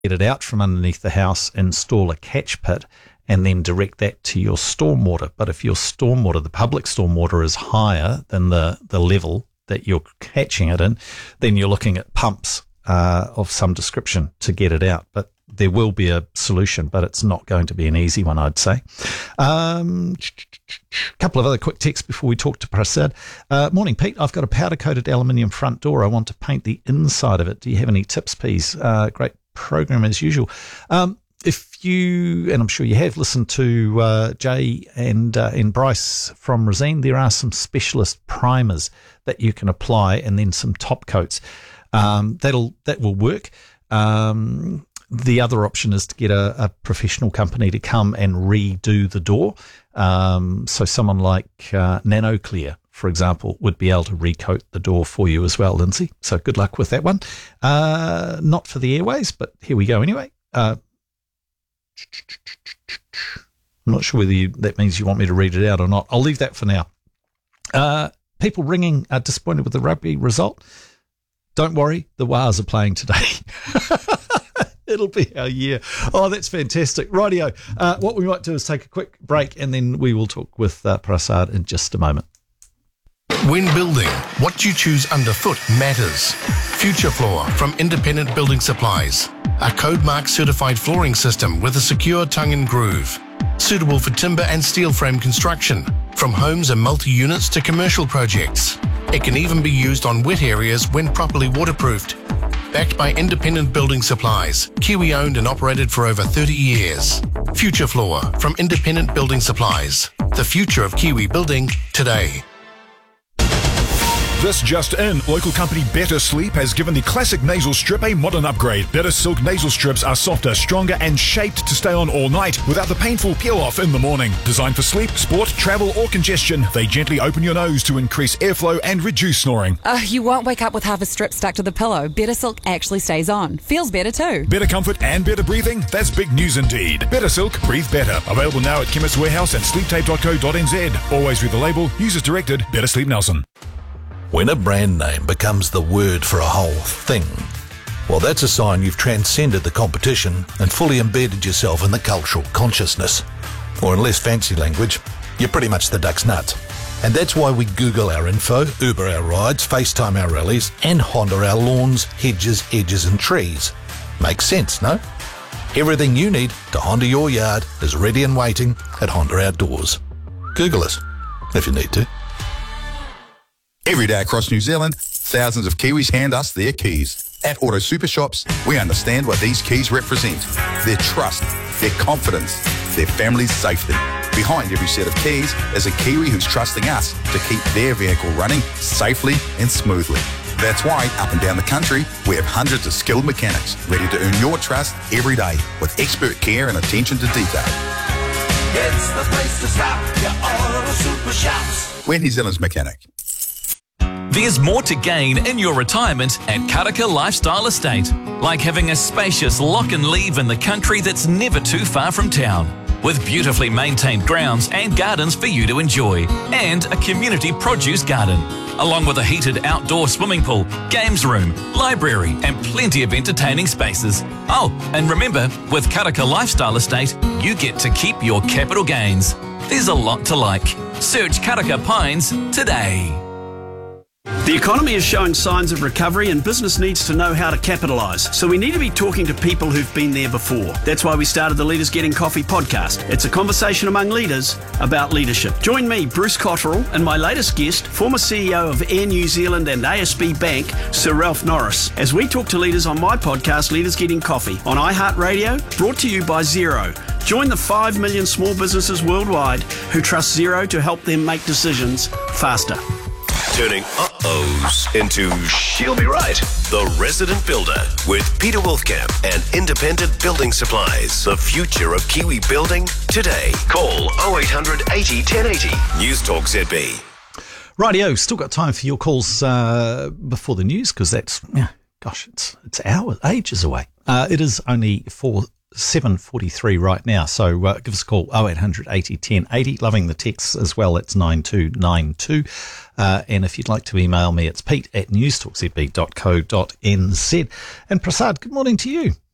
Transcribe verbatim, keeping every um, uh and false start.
get it out from underneath the house, install a catch pit, and then direct that to your stormwater. But if your stormwater, the public stormwater, is higher than the, the level that you're catching it in, then you're looking at pumps uh, of some description to get it out. But there will be a solution, but it's not going to be an easy one, I'd say. Um, a couple of other quick texts before we talk to Prasad. Uh, morning, Pete. I've got a powder-coated aluminium front door. I want to paint the inside of it. Do you have any tips, please? Uh, great program as usual. Um, if you, and I'm sure you have, listened to uh, Jay and uh, and Bryce from Resene, there are some specialist primers that you can apply, and then some top coats. Um, that'll that will work. Um, the other option is to get a, a professional company to come and redo the door. Um, so someone like uh, NanoClear, for example, would be able to recoat the door for you as well, Lindsay. So good luck with that one. Uh, not for the airways, but here we go anyway. Uh, I'm not sure whether you, that means you want me to read it out or not. I'll leave that for now. Uh, people ringing are disappointed with the rugby result. Don't worry, the Wars are playing today. It'll be our year. Oh, that's fantastic. Rightio. Uh, what we might do is take a quick break, and then we will talk with uh, Prasad in just a moment. When building, what you choose underfoot matters. Future Floor from Independent Building Supplies. A code mark certified flooring system with a secure tongue and groove. Suitable for timber and steel frame construction, from homes and multi-units to commercial projects. It can even be used on wet areas when properly waterproofed. Backed by Independent Building Supplies, Kiwi owned and operated for over thirty years. Future Floor from Independent Building Supplies. The future of Kiwi building today. This just in, local company Better Sleep has given the classic nasal strip a modern upgrade. Better Silk nasal strips are softer, stronger and shaped to stay on all night without the painful peel-off in the morning. Designed for sleep, sport, travel or congestion, they gently open your nose to increase airflow and reduce snoring. Uh, you won't wake up with half a strip stuck to the pillow. Better Silk actually stays on. Feels better too. Better comfort and better breathing? That's big news indeed. Better Silk, breathe better. Available now at Chemist Warehouse and sleep tape dot co dot n z. Always read the label. Users directed. Better Sleep Nelson. When a brand name becomes the word for a whole thing, well, that's a sign you've transcended the competition and fully embedded yourself in the cultural consciousness. Or in less fancy language, you're pretty much the duck's nuts. And that's why we Google our info, Uber our rides, FaceTime our rallies, and Honda our lawns, hedges, edges and trees. Makes sense, no? Everything you need to Honda your yard is ready and waiting at Honda Outdoors. Google us if you need to. Every day across New Zealand, thousands of Kiwis hand us their keys. At Auto Super Shops, we understand what these keys represent. Their trust, their confidence, their family's safety. Behind every set of keys is a Kiwi who's trusting us to keep their vehicle running safely and smoothly. That's why, up and down the country, we have hundreds of skilled mechanics ready to earn your trust every day with expert care and attention to detail. It's the place to stop, your Auto Super Shops. We're New Zealand's mechanic. There's more to gain in your retirement at Karaka Lifestyle Estate, like having a spacious lock and leave in the country that's never too far from town, with beautifully maintained grounds and gardens for you to enjoy, and a community produce garden, along with a heated outdoor swimming pool, games room, library and plenty of entertaining spaces. Oh, and remember, with Karaka Lifestyle Estate, you get to keep your capital gains. There's a lot to like. Search Karaka Pines today. The economy is showing signs of recovery and business needs to know how to capitalise. So we need to be talking to people who've been there before. That's why we started the Leaders Getting Coffee podcast. It's a conversation among leaders about leadership. Join me, Bruce Cotterill, and my latest guest, former C E O of Air New Zealand and A S B Bank, Sir Ralph Norris, as we talk to leaders on my podcast, Leaders Getting Coffee, on iHeartRadio, brought to you by Xero. Join the five million small businesses worldwide who trust Xero to help them make decisions faster. Turning uh-ohs into she'll be right. The Resident Builder with Peter Wolfkamp and Independent Building Supplies. The future of Kiwi building today. Call oh eight hundred eighty ten eighty. News Talk Z B. Rightio, still got time for your calls uh, before the news because that's, yeah, gosh, it's it's hours, ages away. Uh, it is only four. seven forty-three right now, so uh, give us a call oh eight hundred eighty ten eighty. Loving the texts as well. It's nine two nine two, uh, and if you'd like to email me, it's pete at news talk z b dot co dot n z. And Prasad, good morning to you.